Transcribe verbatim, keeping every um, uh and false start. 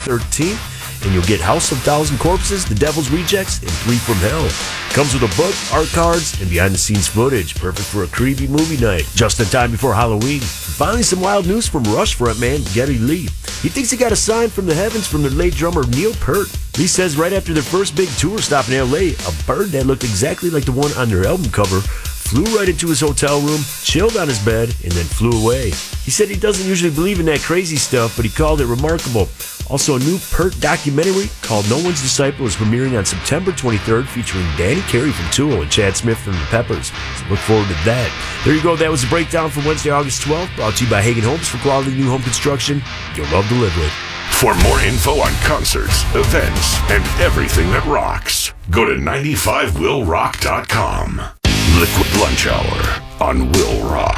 thirteenth. And you'll get House of Thousand Corpses, The Devil's Rejects, and Three from Hell. Comes with a book, art cards, and behind-the-scenes footage. Perfect for a creepy movie night, just in time before Halloween. And finally, some wild news from Rush frontman Geddy Lee. He thinks he got a sign from the heavens from their late drummer Neil Peart. Lee says right after their first big tour stop in L A, a bird that looked exactly like the one on their album cover flew right into his hotel room, chilled on his bed, and then flew away. He said he doesn't usually believe in that crazy stuff, but he called it remarkable. Also, a new Peart documentary called No One's Disciple is premiering on September twenty-third, featuring Danny Carey from Tool and Chad Smith from the Peppers. So look forward to that. There you go. That was the breakdown for Wednesday, August twelfth, brought to you by Hagen Homes for quality new home construction you'll love to live with. For more info on concerts, events, and everything that rocks, go to nine five will rock dot com. Liquid Lunch Hour on Will Rock.